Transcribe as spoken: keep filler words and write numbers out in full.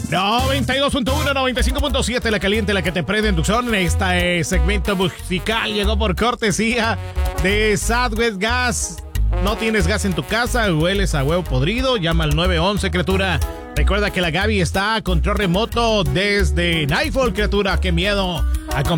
noventa y dos punto uno, noventa y cinco punto siete, la caliente, la que te prende en Tucson. Este segmento musical llegó por cortesía de Southwest Gas. ¿No tienes gas en tu casa? ¿Hueles a huevo podrido? Llama al nueve once, criatura. Recuerda que la Gaby está a control remoto desde Nightfall, criatura. ¡Qué miedo!